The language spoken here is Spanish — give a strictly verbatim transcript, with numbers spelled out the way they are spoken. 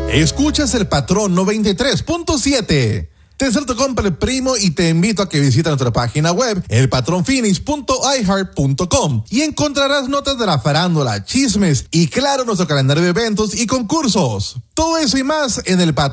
Escuchas El Patrón noventa y tres punto siete. Te suelto compra el primo y te invito a que visites nuestra página web, el patrón phoenix punto i heart punto com, y encontrarás notas de la farándula, chismes y claro, nuestro calendario de eventos y concursos. Todo eso y más en El Patrón